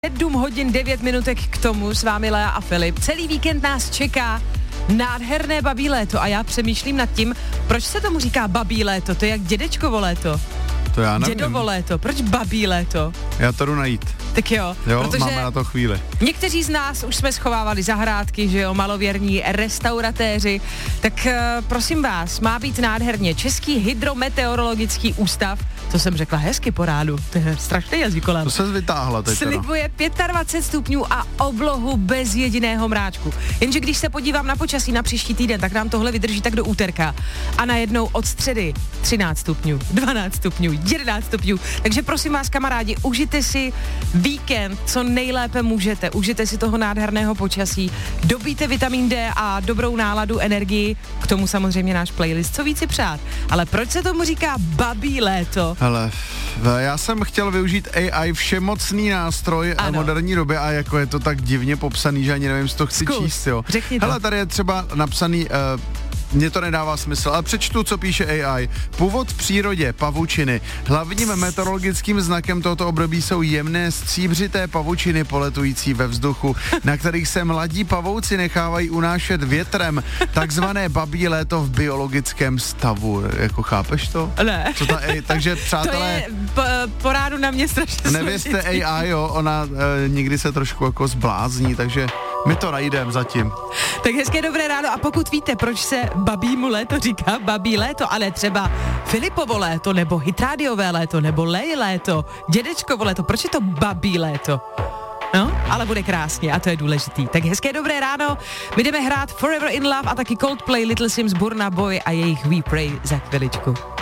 7 hodin 9 minutek k tomu, s vámi Lea a Filip. Celý víkend nás čeká nádherné babí léto a já přemýšlím nad tím, proč se tomu říká babí léto, to je jak dědečkovo léto. To já nevím. Dědovo léto, proč babí léto? Já to jdu najít. Tak jo, protože máme na to chvíli. Někteří z nás už jsme schovávali zahrádky, že jo, malověrní restauratéři, tak prosím vás, má být nádherně. Český hydrometeorologický ústav, to jsem řekla hezky po rádu, to je strašný jazykolám. To se vytáhla teď. Slibuje 25 stupňů a oblohu bez jediného mráčku. Jenže když se podívám na počasí na příští týden, tak nám tohle vydrží tak do úterka. A najednou od středy 13 stupňů, 12 stupňů, 11 stupňů. Takže prosím vás, kamarádi, užijte si víkend, co nejlépe můžete. Užijte si toho nádherného počasí, dobijte vitamin D a dobrou náladu, energii. K tomu samozřejmě náš playlist, co víc si přát. Ale proč se tomu říká babí léto? Hele, já jsem chtěl využít AI, všemocný nástroj a moderní době a jako je to tak divně popsaný, že ani nevím, co to chci číst, jo. Řekni to. Hele, tady je třeba napsaný... Mně to nedává smysl, ale přečtu, co píše AI. Původ v přírodě, pavučiny. Hlavním meteorologickým znakem tohoto období jsou jemné stříbřité pavučiny poletující ve vzduchu, na kterých se mladí pavouci nechávají unášet větrem. Takzvané babí léto v biologickém stavu. Jako chápeš to? Ne. Co ta AI? Takže přátelé... To je po rádu na mě strašně nevěřte AI, jo, ona nikdy se trošku jako zblázní, takže my to najdeme zatím. Tak hezké dobré ráno a pokud víte, proč se babímu léto říká babí léto, ale třeba Filipovo léto, nebo Hitrádiové léto, nebo Lej léto, dědečkovo léto, proč je to babí léto? No, ale bude krásně a to je důležitý. Tak hezké dobré ráno, my jdeme hrát Forever in Love a taky Coldplay, Little Sims, Burna Boy a jejich We Pray za chviličku.